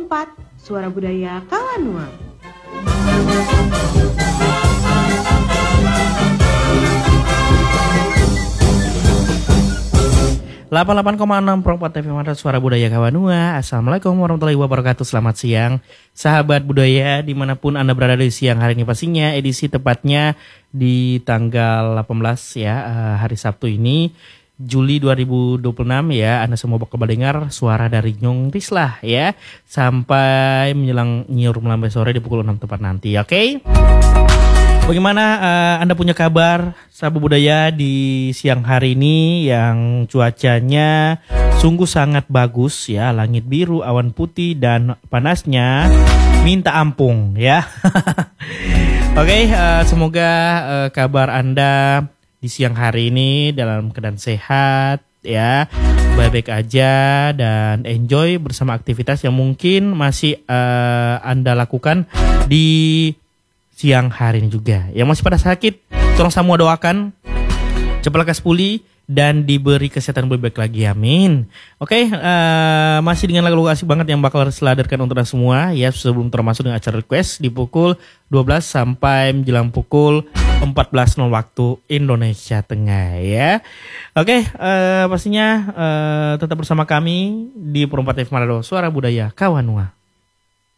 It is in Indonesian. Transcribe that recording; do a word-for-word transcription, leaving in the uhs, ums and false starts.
empat, Suara Budaya Kawanua. delapan puluh delapan koma enam Perempat T V Mata Suara Budaya Kawanua. Assalamualaikum warahmatullahi wabarakatuh. Selamat siang sahabat budaya dimanapun Anda berada di siang hari ini. Pastinya edisi tepatnya di tanggal delapan belas ya, hari Sabtu ini Juli dua ribu dua puluh enam ya. Anda semua bakal mendengar suara dari Nyong Tislah ya, sampai menjelang nyiur melambai sore di pukul enam tepat nanti. Oke okay? Bagaimana uh, Anda punya kabar sahabat budaya di siang hari ini yang cuacanya sungguh sangat bagus ya, langit biru, awan putih dan panasnya minta ampun ya. Oke, okay, uh, semoga uh, kabar Anda di siang hari ini dalam keadaan sehat ya, baik-baik aja dan enjoy bersama aktivitas yang mungkin masih uh, Anda lakukan di siang hari ini juga. Yang masih pada sakit, tolong semua doakan cepat lekas pulih dan diberi kesehatan lebih baik lagi, amin. Oke, okay, uh, masih dengan lagu-lagu asik banget yang bakal seladarkan untuk Anda semua ya, sebelum termasuk dengan acara request di pukul dua belas sampai menjelang pukul empat belas waktu Indonesia Tengah ya. Oke, okay, uh, pastinya uh, tetap bersama kami di Perempat T V Manado Suara Budaya Kawanua.